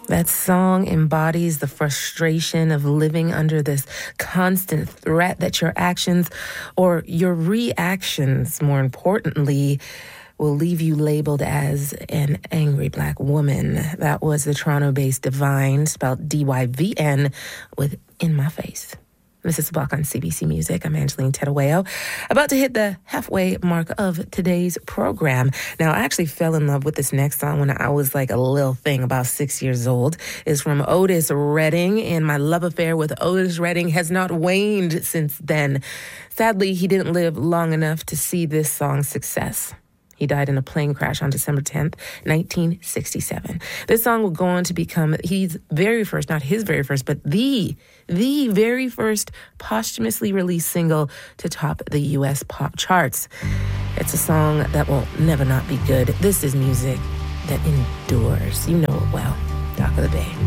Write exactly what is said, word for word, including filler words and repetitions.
That song embodies the frustration of living under this constant threat that your actions, or your reactions, more importantly, will leave you labeled as an angry black woman. That was the Toronto-based Divine, spelled D Y V N, with In My Face. This is Walk on C B C Music. I'm Angeline Tedaweo, about to hit the halfway mark of today's program. Now, I actually fell in love with this next song when I was like a little thing, about six years old. It's from Otis Redding, and my love affair with Otis Redding has not waned since then. Sadly, he didn't live long enough to see this song's success. He died in a plane crash on December tenth, nineteen sixty-seven. This song will go on to become his very first, not his very first, but the, the very first posthumously released single to top the U S pop charts. It's a song that will never not be good. This is music that endures. You know it well. Dock of the Bay.